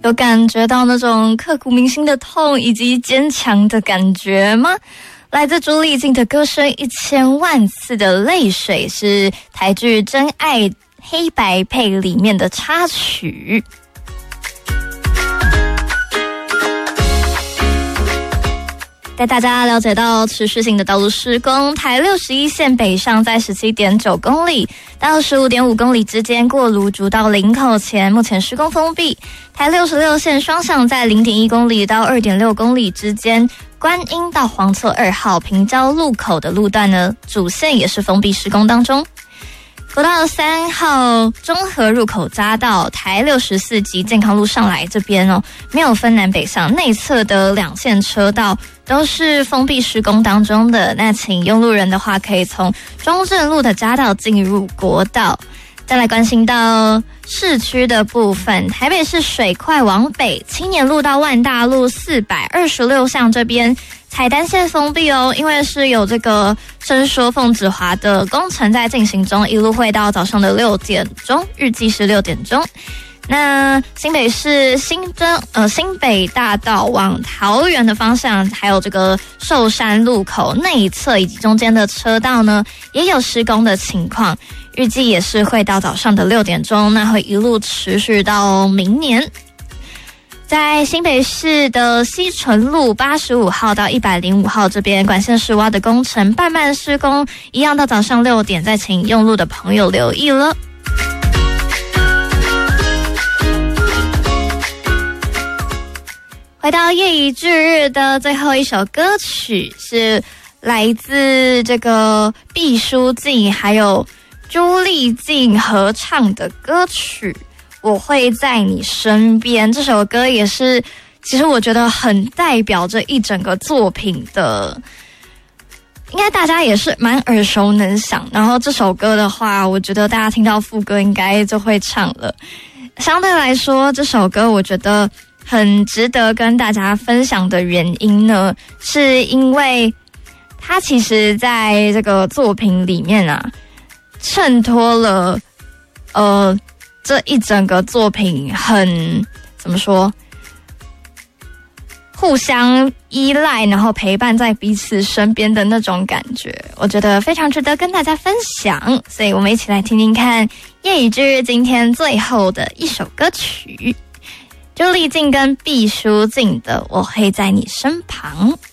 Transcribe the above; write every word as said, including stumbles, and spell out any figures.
有感觉到那种刻骨铭心的痛以及坚强的感觉吗？来自朱丽静的歌声《一千万次的泪水》是台剧《真爱黑白配》里面的插曲。带大家了解到持续性的道路施工，台六十一线北上在 十七点九公里到 十五点五公里之间，过芦竹到林口前目前施工封闭。台六十六线双向在 零点一公里到 二点六公里之间，观音到黄厝二号平交路口的路段呢，主线也是封闭施工当中。国道三号中和入口匝道台六十四级健康路上来这边哦，没有分南北向，内侧的两线车道都是封闭施工当中的。那请用路人的话，可以从中正路的匝道进入国道。再来关心到市区的部分，台北市水快往北，青年路到万大路四百二十六巷这边彩丹线封闭哦，因为是有这个伸缩凤子华的工程在进行中，一路会到早上的六点钟，预计是六点钟。那新北市新增呃新北大道往桃园的方向，还有这个寿山路口内侧以及中间的车道呢，也有施工的情况，预计也是会到早上的六点钟，那会一路持续到明年。在新北市的西纯路八十五号到一百零五号这边管线室挖的工程慢慢施工，一样到早上六点，再请用路的朋友留意了。回到夜以继日的最后一首歌曲，是来自这个毕书尽还有朱丽静合唱的歌曲《我会在你身边》。这首歌也是其实我觉得很代表着一整个作品的，应该大家也是蛮耳熟能详，然后这首歌的话，我觉得大家听到副歌应该就会唱了。相对来说，这首歌我觉得很值得跟大家分享的原因呢，是因为它其实在这个作品里面啊，衬托了呃这一整个作品很怎么说，互相依赖，然后陪伴在彼此身边的那种感觉，我觉得非常值得跟大家分享。所以我们一起来听听看夜以继日今天最后的一首歌曲，朱丽静跟毕书尽的《我会在你身旁》。